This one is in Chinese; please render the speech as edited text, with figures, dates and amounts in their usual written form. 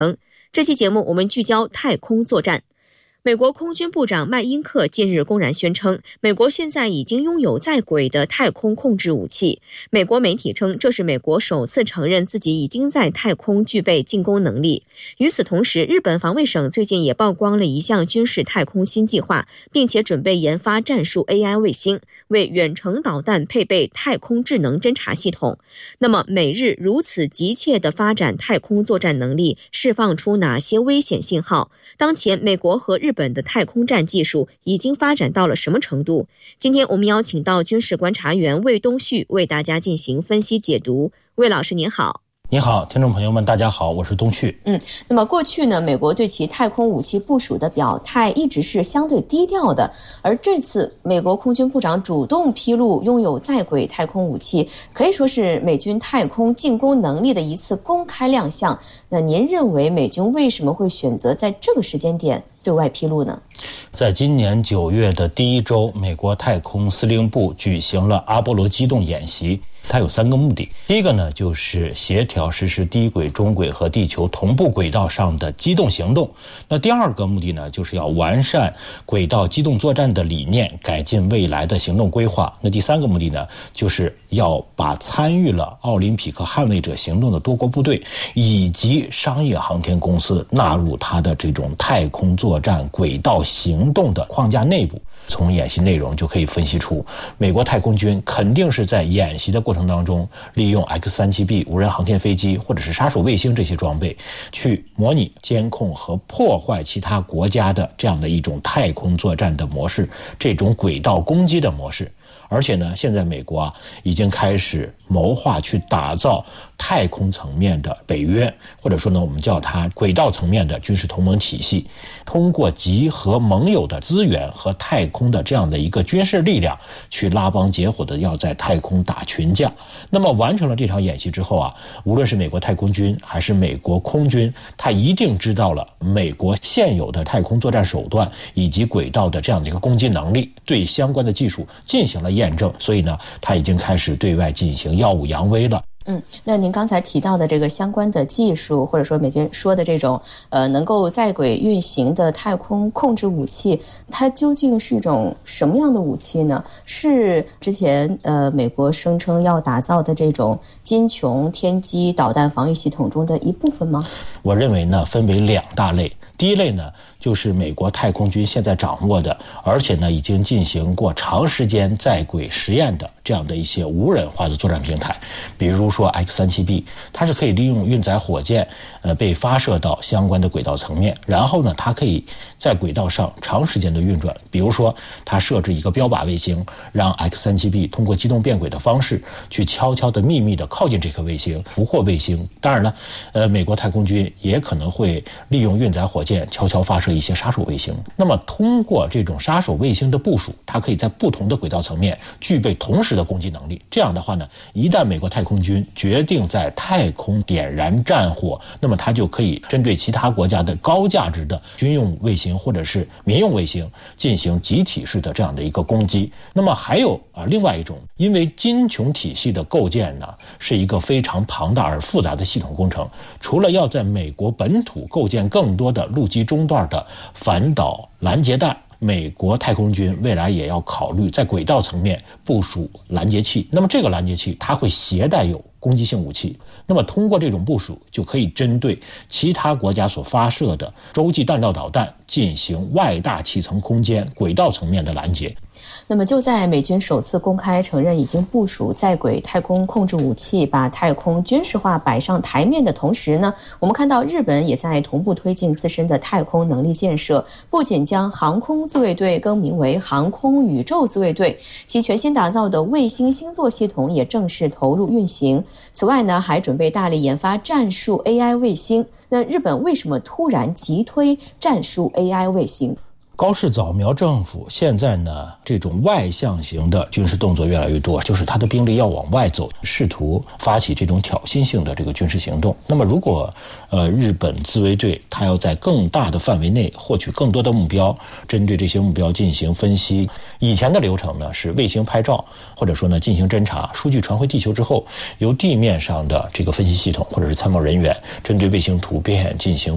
这期节目我们聚焦太空作战。美国空军部长麦因克近日公然宣称，美国现在已经拥有在轨的太空控制武器。美国媒体称，这是美国首次承认自己已经在太空具备进攻能力。与此同时，日本防卫省最近也曝光了一项军事太空新计划，并且准备研发战术 AI 卫星，为远程导弹配备太空智能侦察系统。那么，美日如此急切地发展太空作战能力，释放出哪些危险信号？当前，美国和日本的太空战技术已经发展到了什么程度？今天我们邀请到军事观察员魏东旭为大家进行分析解读。魏老师您好。 你好，听众朋友们大家好，我是东旭。 那么过去呢，美国对其太空武器部署的表态一直是相对低调的，而这次美国空军部长主动披露拥有在轨太空武器，可以说是美军太空进攻能力的一次公开亮相。那您认为美军为什么会选择在这个时间点对外披露呢？ 在今年9月的第一周，美国太空司令部举行了阿波罗机动演习。它有3个目的，第一个呢，就是协调实施低轨、中轨和地球同步轨道上的机动行动。那第二个目的呢，就是要完善轨道机动作战的理念，改进未来的行动规划。那第3个目的呢，就是要把参与了奥林匹克捍卫者行动的多国部队以及商业航天公司纳入它的这种太空作战轨道行动的框架内部。从演习内容就可以分析出，美国太空军肯定是在演习的过程当中，利用 X-37B 无人航天飞机或者是杀手卫星这些装备，去模拟、监控和破坏其他国家的这样的一种太空作战的模式，这种轨道攻击的模式。而且呢，现在美国已经开始谋划去打造太空层面的北约，或者说呢，我们叫它轨道层面的军事同盟体系，通过集合盟友的资源和太空的这样的一个军事力量，去拉帮结伙的要在太空打群架。那么完成了这场演习之后无论是美国太空军还是美国空军，他一定知道了美国现有的太空作战手段以及轨道的这样的一个攻击能力，对相关的技术进行了验证，所以呢，他已经开始对外进行耀武扬威了。 那您刚才提到的这个相关的技术，或者说美军说的这种能够在轨运行的太空控制武器，它究竟是一种什么样的武器呢？是之前美国声称要打造的这种金琼天基导弹防御系统中的一部分吗？ 我认为呢，分为2大类。第一类呢，就是美国太空军现在掌握的，而且呢已经进行过长时间在轨实验的这样的一些无人化的作战平台，比如说 X-37B， 它是可以利用运载火箭被发射到相关的轨道层面，然后呢它可以在轨道上长时间的运转。比如说它设置一个标靶卫星，让 X-37B 通过机动变轨的方式去悄悄的秘密的靠近这颗卫星，俘获卫星。当然了，美国太空军也可能会利用运载火箭悄悄发射一些杀手卫星。那么通过这种杀手卫星的部署，它可以在不同的轨道层面具备同时的攻击能力。这样的话呢，一旦美国太空军决定在太空点燃战火，那么它就可以针对其他国家的高价值的军用卫星或者是民用卫星进行集体式的这样的一个攻击。那么还有另外一种，因为金琼体系的构建呢是一个非常庞大而复杂的系统工程，除了要在美国本土构建更多的陆基中段的反导拦截弹，美国太空军未来也要考虑在轨道层面部署拦截器。那么这个拦截器它会携带有攻击性武器，那么通过这种部署就可以针对其他国家所发射的洲际弹道导弹进行外大气层空间轨道层面的拦截。 那么就在美军首次公开承认已经部署在轨太空控制武器，把太空军事化摆上台面的同时呢，我们看到日本也在同步推进自身的太空能力建设，不仅将航空自卫队更名为航空宇宙自卫队，其全新打造的卫星星座系统也正式投入运行。此外呢，还准备大力研发战术 AI 卫星。那日本为什么突然急推战术 AI 卫星？ 高市早苗政府现在呢，这种外向型的军事动作越来越多，就是他的兵力要往外走，试图发起这种挑衅性的这个军事行动。那么如果日本自卫队他要在更大的范围内获取更多的目标，针对这些目标进行分析，以前的流程呢是卫星拍照，或者说呢进行侦察，数据传回地球之后，由地面上的这个分析系统或者是参谋人员针对卫星图片进行